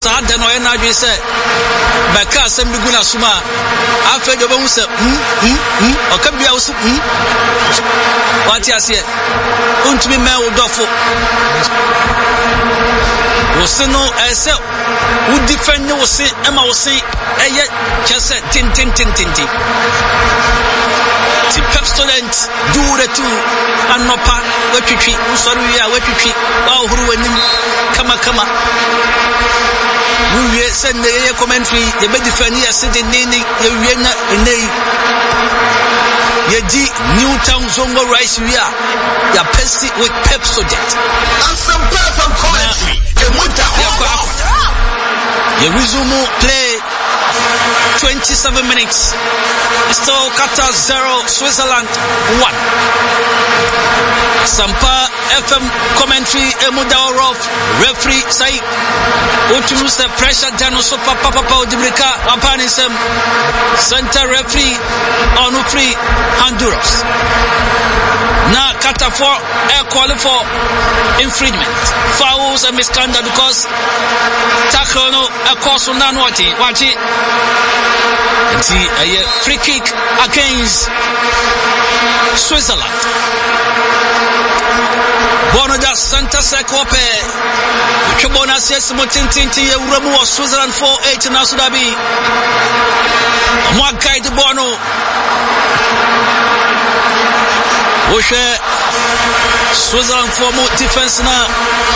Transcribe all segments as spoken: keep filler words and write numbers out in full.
sad no energy say baka asem bi guna suma afa de obehu say hm hm hm okabia wo hm what you say untumi me wo dofo wo se no ese wo defend wo se ema wo se eye chese tin tin tin tin tin ti pep student do the two anopa watwitwi usori wi a watwitwi wa ohuru wanim kama kama we send the commentary the be defend here sitting nini ye we na nei ye di Newtown Zongo rice we are ya pesi with pep student and some perfect commentary e muta ye resume play twenty-seven minutes. Still Qatar zero, Switzerland one. Sampa F M commentary Emudao Rof referee say Utumus the pressure Dano Super Papa Dibrika Wapanisem center referee on free Honduras. Now Qatar for air qualify for infringement, fouls and misconduct because tackle no a course on Nanwati Wachi. See a free kick against Switzerland. Bono da Santa Secope. Chobona says Motintinti Ramu Switzerland four eight in Asudabi. Mwakai de Bono. Woshe Switzerland for more defense now.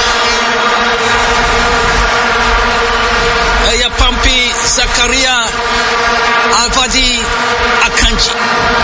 Aya Pampi Zakaria Alvadi Akanji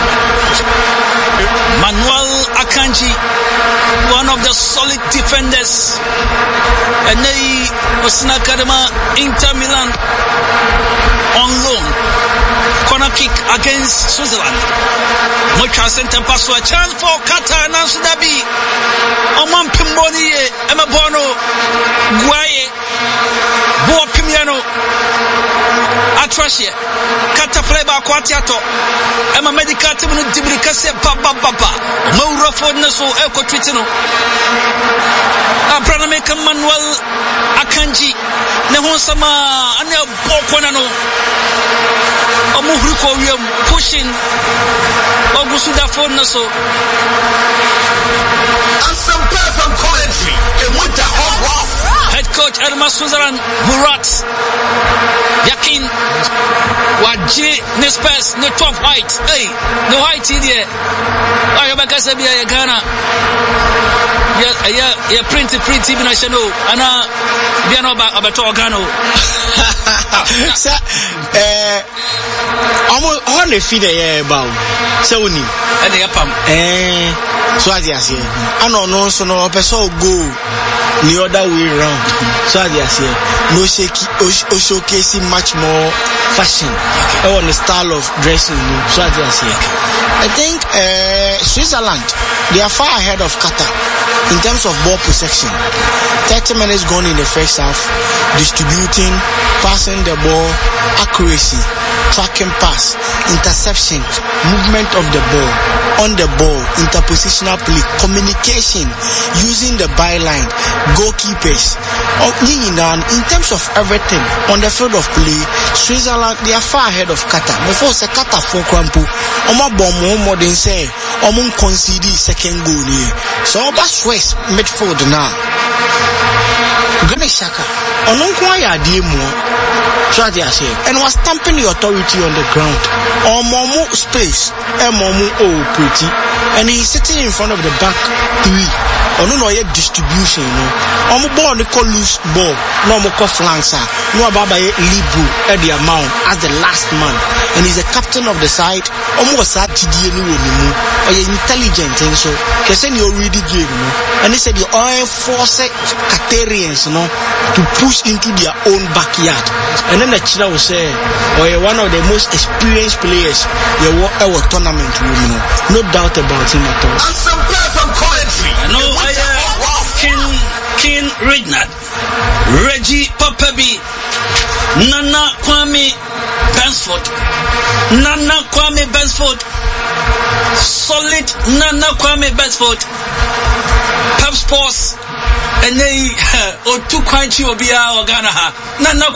Manuel Akanji, one of the solid defenders, and they Osna Kadema Inter Milan on loan. Corner kick against Switzerland. Mocha center pass for a chance for Qatar and Sudabi. Oman Pimboni Emabono Guaye Boa Pimiano Atrashia Qatar play by Quatiato Emma Medical Team Dibricase Papa Papa Maura Fordneso Eko Tritino Abranameka Manuel Akanji Nehonsama Anel Bokonano Omuhriko we are pushing Ogusuda Fordneso and some perfect commentary in winter hot rough. Head coach Elma Switzerland Murat Yakin Waji Nespes no top height. Hey, no height here. I have a Casabia Ghana. Yeah, yeah, yeah, print print even I should know. And uh Biano Abato Gano. Sir, eh I'm on the feed a bow. So we need and the pump. Eh, so as you say, I don't know, so no person go the other way around. So as you say, no shaky, showcasing much more fashion on the style of dressing. So as you say, I think uh, Switzerland, they are far ahead of Qatar in terms of ball possession. thirty minutes gone in the first half, distributing, passing the ball, accuracy, tracking pass, interception, movement of the ball, on the ball, interpositional play, communication, using the byline, goalkeepers. In terms of everything on the field of play, Switzerland, they are far ahead of Qatar. Before say Qatar for Krampo, Oma Bomo more than say, Omun concede second goal here. So that's West midfield now. Gane Shaka, Onunkwa die mo. So they are saying, and was stamping the authority on the ground. Or Momo space, and Momo oh pretty, and he's sitting in front of the back three. Or no yet distribution, no. Omo ball they call loose ball, no more call flancer, no baba libro at the amount as the last man, and he's a captain of the side. Omo was at T D N no, or you intelligent and so. Kesen you already gave no, and he said you all force Qatarians no to push into their own backyard. And then the China will say, or oh, one of the most experienced players you were our tournament, you know. No doubt about him at all. And some perfect commentary. I know I uh, King King Regnard, Reggie Papabi, Nana Kwame Beresford, Nana Kwame Beresford, solid Nana Kwame Beresford, Pep Sports. And they or two quite you be our Ghana. Nana